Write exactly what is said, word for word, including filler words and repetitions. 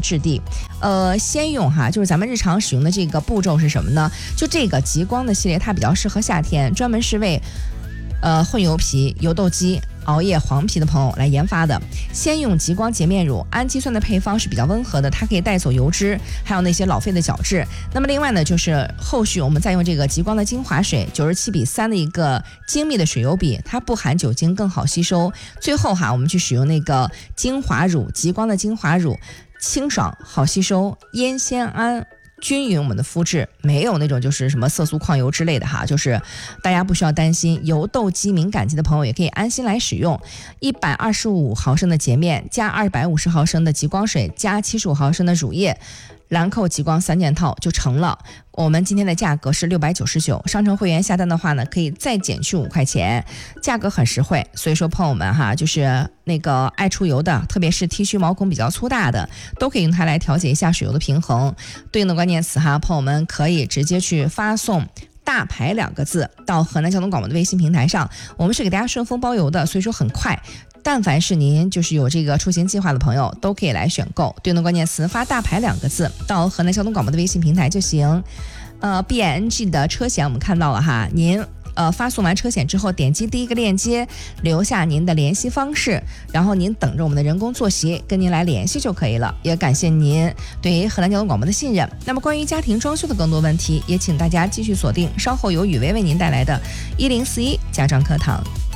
质地。呃，先用哈，就是咱们日常使用的这个步骤是什么呢？就这个极光的系列，它比较适合夏天，专门是为呃混油皮、油痘肌、熬夜黄皮的朋友来研发的。先用极光洁面乳，氨基酸的配方是比较温和的，它可以带走油脂，还有那些老废的角质。那么另外呢，就是后续我们再用这个极光的精华水，九十七比三的一个精密的水油比，它不含酒精，更好吸收。最后哈，我们去使用那个精华乳，极光的精华乳，清爽好吸收，烟酰胺均匀我们的肤质，没有那种就是什么色素矿油之类的哈，就是大家不需要担心。油痘肌敏感肌的朋友也可以安心来使用。一百二十五毫升的洁面加二百五十毫升的极光水加七十五毫升的乳液，兰蔻极光三件套就成了。我们今天的价格是六百九十九，商城会员下单的话呢，可以再减去五块钱，价格很实惠。所以说朋友们哈，就是那个爱出油的，特别是 T 区毛孔比较粗大的，都可以用它来调节一下水油的平衡。对应的关键词哈，朋友们可以直接去发送大牌两个字到河南交通广播的微信平台上，我们是给大家顺丰包邮的，所以说很快。但凡是您就是有这个出行计划的朋友，都可以来选购。对应的关键词发大牌两个字到河南交通广播的微信平台就行。呃 B I N G 的车险我们看到了哈，您呃发送完车险之后，点击第一个链接，留下您的联系方式，然后您等着我们的人工坐席跟您来联系就可以了。也感谢您对于河南交通广播的信任。那么关于家庭装修的更多问题，也请大家继续锁定稍后由雨薇为您带来的一零四一家装课堂。